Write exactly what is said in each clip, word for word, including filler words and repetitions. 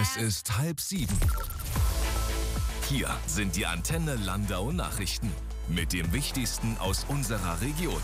Es ist halb sieben. Hier sind die Antenne Landau Nachrichten mit dem Wichtigsten aus unserer Region.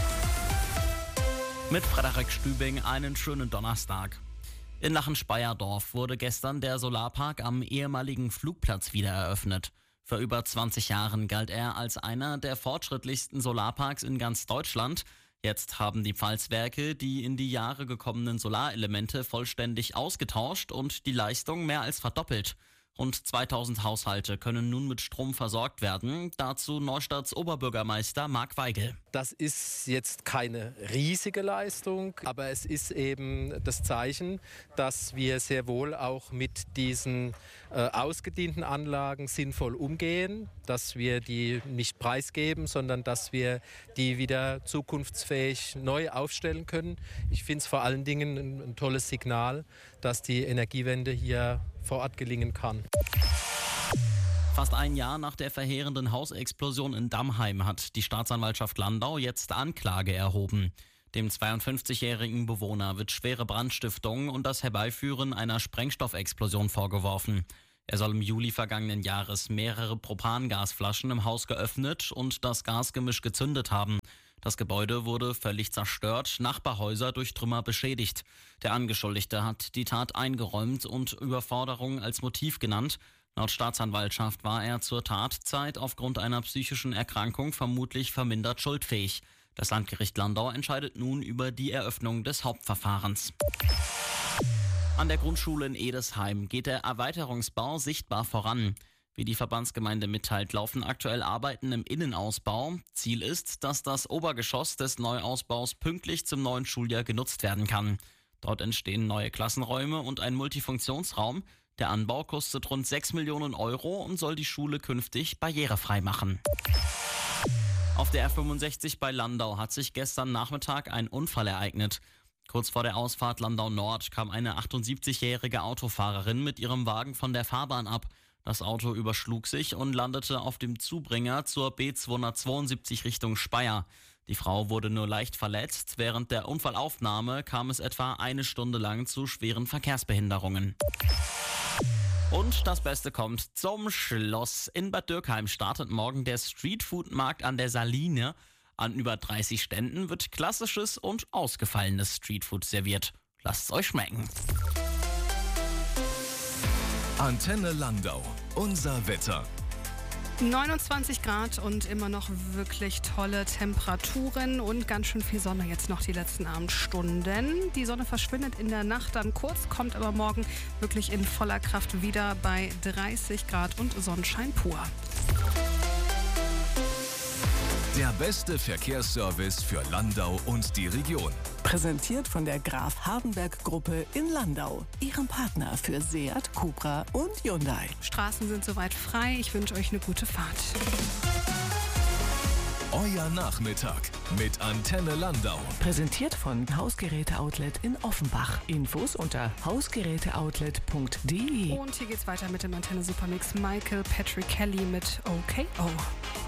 Mit Frederik Stübing einen schönen Donnerstag. In Lachen-Speyerdorf wurde gestern der Solarpark am ehemaligen Flugplatz wieder eröffnet. Vor über zwanzig Jahren galt er als einer der fortschrittlichsten Solarparks in ganz Deutschland. Jetzt haben die Pfalzwerke die in die Jahre gekommenen Solarelemente vollständig ausgetauscht und die Leistung mehr als verdoppelt. Rund zweitausend Haushalte können nun mit Strom versorgt werden. Dazu Neustadts Oberbürgermeister Marc Weigel. Das ist jetzt keine riesige Leistung, aber es ist eben das Zeichen, dass wir sehr wohl auch mit diesen äh, ausgedienten Anlagen sinnvoll umgehen, dass wir die nicht preisgeben, sondern dass wir die wieder zukunftsfähig neu aufstellen können. Ich finde es vor allen Dingen ein, ein tolles Signal, dass die Energiewende hier vor Ort gelingen kann. Fast ein Jahr nach der verheerenden Hausexplosion in Dammheim hat die Staatsanwaltschaft Landau jetzt Anklage erhoben. Dem zweiundfünfzigjährigen Bewohner wird schwere Brandstiftung und das Herbeiführen einer Sprengstoffexplosion vorgeworfen. Er soll im Juli vergangenen Jahres mehrere Propangasflaschen im Haus geöffnet und das Gasgemisch gezündet haben. Das Gebäude wurde völlig zerstört, Nachbarhäuser durch Trümmer beschädigt. Der Angeschuldigte hat die Tat eingeräumt und Überforderung als Motiv genannt. Laut Staatsanwaltschaft war er zur Tatzeit aufgrund einer psychischen Erkrankung vermutlich vermindert schuldfähig. Das Landgericht Landau entscheidet nun über die Eröffnung des Hauptverfahrens. An der Grundschule in Edesheim geht der Erweiterungsbau sichtbar voran. Wie die Verbandsgemeinde mitteilt, laufen aktuell Arbeiten im Innenausbau. Ziel ist, dass das Obergeschoss des Neuausbaus pünktlich zum neuen Schuljahr genutzt werden kann. Dort entstehen neue Klassenräume und ein Multifunktionsraum. Der Anbau kostet rund sechs Millionen Euro und soll die Schule künftig barrierefrei machen. Auf der R fünfundsechzig bei Landau hat sich gestern Nachmittag ein Unfall ereignet. Kurz vor der Ausfahrt Landau Nord kam eine achtundsiebzigjährige Autofahrerin mit ihrem Wagen von der Fahrbahn ab. Das Auto überschlug sich und landete auf dem Zubringer zur B zweihundertzweiundsiebzig Richtung Speyer. Die Frau wurde nur leicht verletzt. Während der Unfallaufnahme kam es etwa eine Stunde lang zu schweren Verkehrsbehinderungen. Und das Beste kommt zum Schluss. In Bad Dürkheim startet morgen der Streetfood-Markt an der Saline. An über dreißig Ständen wird klassisches und ausgefallenes Streetfood serviert. Lasst es euch schmecken. Antenne Landau, unser Wetter. neunundzwanzig Grad und immer noch wirklich tolle Temperaturen und ganz schön viel Sonne jetzt noch die letzten Abendstunden. Die Sonne verschwindet in der Nacht dann kurz, kommt aber morgen wirklich in voller Kraft wieder bei dreißig Grad und Sonnenschein pur. Der beste Verkehrsservice für Landau und die Region. Präsentiert von der Graf Hardenberg Gruppe in Landau, ihrem Partner für Seat, Cupra und Hyundai. Straßen sind soweit frei. Ich wünsche euch eine gute Fahrt. Euer Nachmittag mit Antenne Landau. Präsentiert von Hausgeräte-Outlet in Offenbach. Infos unter hausgeräteoutlet punkt de. Und hier geht's weiter mit dem Antenne Supermix. Michael Patrick Kelly mit O K O.